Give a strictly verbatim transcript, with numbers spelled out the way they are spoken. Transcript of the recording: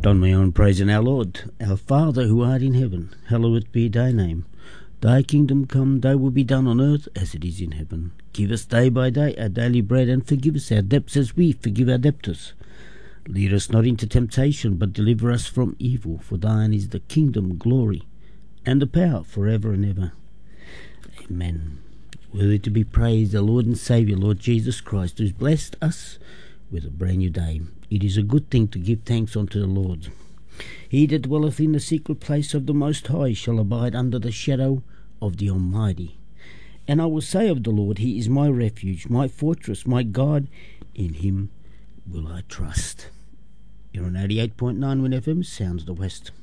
On my own praising our Lord. Our Father who art in heaven, hallowed be thy name. Thy kingdom come, thy will be done on earth as it is in heaven. Give us day by day our daily bread, and forgive us our debts as we forgive our debtors. Lead us not into temptation, but deliver us from evil. For thine is the kingdom, glory, and the power forever and ever. Amen. Worthy to be praised, our Lord and Saviour, Lord Jesus Christ, who has blessed us with a brand new day. It is a good thing to give thanks unto the Lord. He that dwelleth in the secret place of the Most High shall abide under the shadow of the Almighty. And I will say of the Lord, He is my refuge, my fortress, my God. In Him will I trust. You're on eighty-eight point nine Win F M, Sounds of the West.